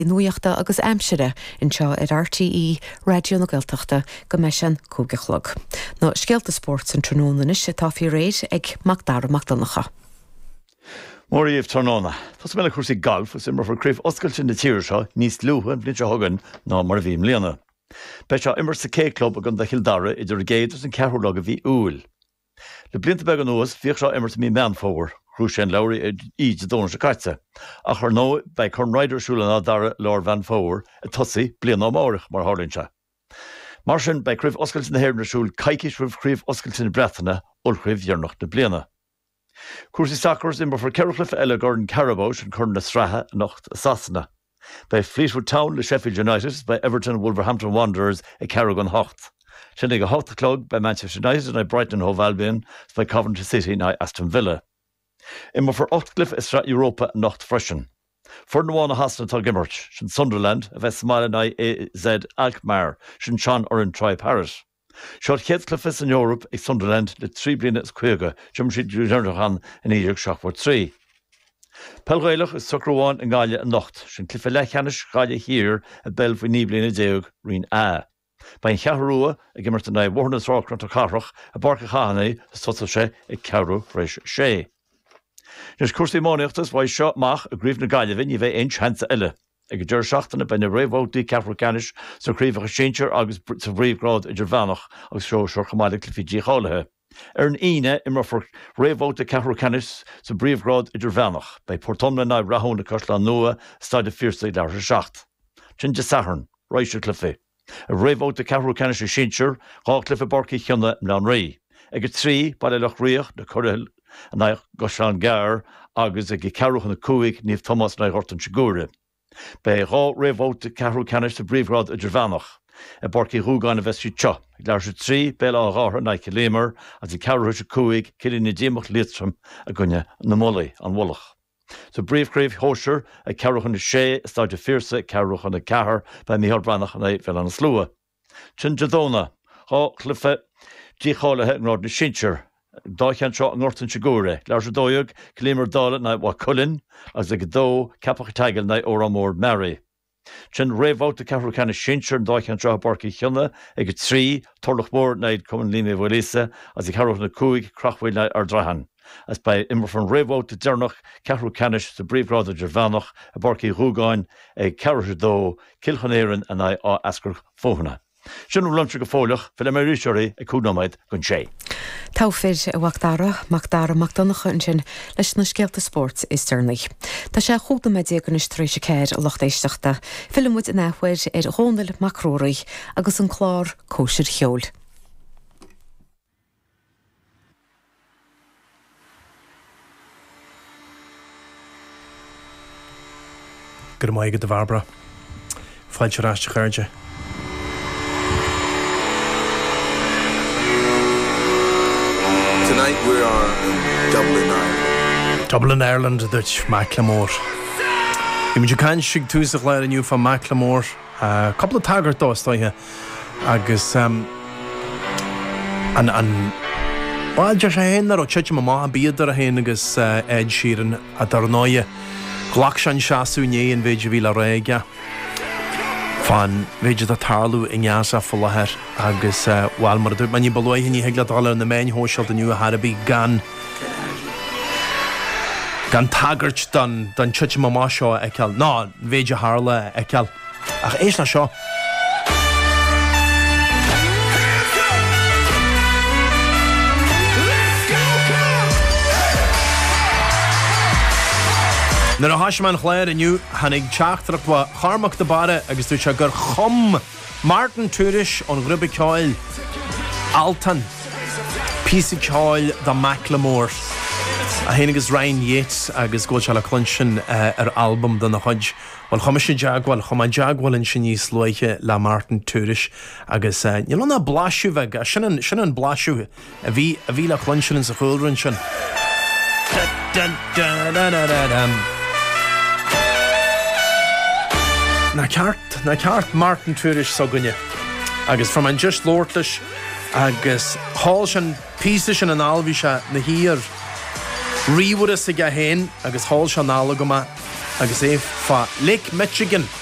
nuachta agus amsire inseo RTE Radio na Gaeltachta go meisian cúgachlog. No scialta sport an tróna is sé táfií réid ag Macdara Macdonacha. Móríomh tróna. Tás mé cuasí golf is immer for críomh oscailte na tíir seo níos luútha an blinte thugann ná mar bhíom líana. Bei seo immer sa cé-club a gan de Hildara idir géidir an ceithúlag a bhí úil. Le blinta beg an nuas bhíoh seo immer mí mean fógur, chrúis sé an leabhraí iad dóna sa caite. A chur nó bei chun Ridersúla ná dara Lord Van Fógur a tosaí blian á mórach mar hálinse. Mar sin bei críomh oscailte na Héirnarsúl caiiciis rih críomh oscailte na Bretainna ulcríomh dhearnacht na bliana. Cuasaí sacrs immer for Ceracliff eile Gordon Carabao an chun na strathe nacht a Sasanna. Bei Fleetwood Town le Sheffield United, bei Everton Wolverhampton Wanderers a Carrigan Hocht. Sin ag a Hochtaclog bei Manchester United and Brighton Hove Albion by Coventry City and Aston Villa. Immer for Ochtcliff is Strat Europa nacht freshen. For na bhána hasna tá gimmert, sin Sunderland a bheith smáile na AZ Alkmaar, sin Sean Oran Tri Paris. Seoir Chéadcliff is in Europe ag Sunderland le 3 bliana is cuaige, jim siad dúnarchan in idir seachmór 3. Pelghailech is sucrháin an gáile an nacht, sin clifa lechanis gáile hir a bel fwy ní bliana déag rin a. Bain cheathrúa a gimmert na bhórnas rácrant a carrach a barca chánaí is tota sé ag cearú réis sé. Nes cuasaí mánaíochtas bhaid seo mach a gríomh na gaiilehinn i bheith inch hansa eile. Ag dúir seachtainna ben na réhótaí ceafrúcanis sa críomhach séintear agus sa bríomhgrád idir bheanach agus seo chamáile clifi dí chálathe. An ine immer for réhóta ceafrúcanis sa bríomhgrád idir bheanach, bei Portomna na rathóna Coslan nua staid a fírsaí leir seacht. Tin de Saharn, Roisha Cliffy. A réhóta ceafrúcanis a séintear, há clifa barcaí cheanna mlean rí. Ag 3 bailach riach na Coril a na Goslan Gar agus ag cearúchan na Cúig níomh Thomas na Horton Sigúre. Bei rá réhóta ceafrúcanis sa bríomhgrád idir bheanach. A barcaí rúgáin a bheití teo. Ag leir sé 3 béile á rátha na Lémar as i cearú sa Cúig cilín na déimach litrum a gunne na molaí an bholach. So bríomhcríomh hóisir a cearúchan na sé stáid a fírsa cearúchan na cethar bei Mícheál Brannach na bheile an slua. Tin Jadóna, há clifa díchálathe an rád na sintear. Dáchan seo an Norton Sigúre, leir sé dóiag Lémar dála na bhá Cullin as ag dó capach teagal na óramór Mary. Sin réhóta ceafrúcanis sintear an dáchan seo barcaí cheanna ag 3 torlach mór naid cuman lína bhilísa as i cearúchan na Cúig crachfuil na ar drahan. As bei immer van réhóta dearnach ceafrúcanis sa bríomhgrád idir bheanach a barcaí rúgáin ag cearú dó cilchanéireann a na á ascar fóhanna. Sin luntre go fólach fel mé ríseoirí ag cúnaid gon sé. Táfid a Macdara Macdonacha an sin leis na scialta sport is tarnaí. Tá sé chuúda méid gan is trééis céir a lochtéisteachta, filmmuid in áhuiir ar hónal macróraí agus an chlár cóisiir cheol. Gur maigad de Barbara, fáilte ráiste chairde. Tonight we are in Dublin, Ireland. Dublin, Ireland, dúirt Macklemore. Imid can sig túsach leir aniu fan Macklemore. Couple of tagart dástoithe agus well, just a hen ar o tchit ma bíad ar a hen agus Ed Sheeran a darnoie glachshan shasú né in veidje vila réige. Fan veidje da tarlú in jasa fullahar agus well mar dúirt man í baloi hinní hegla dála na main hóisialt a nua harabí gan tagart dan tchit ma seo ekel ná veidje harla ekel ach éis na seo Nar a haisman chléir aniu hanig teachtarach wa charmach de bare agus dúirt se gur chum Martin Túris an grúpa ceáil Altan písa ceáil da Macklemore a héanagus Ryan Yates agus ggóil se le clunsin ar album don na chuid Well chuma sé jaagwal chuma jaagwal in sin níos luiche le Martin Túris agus you know na blasú bheith a sin an blasú a bhí le clunsin in sa chúilrann sin Na ceart Martin Túris so gunne agus from an just lordlis agus hall sin písa sin an albhí se na hír ríhúra sa ga héin agus hall sin nála goma agus é fa Lake Michigan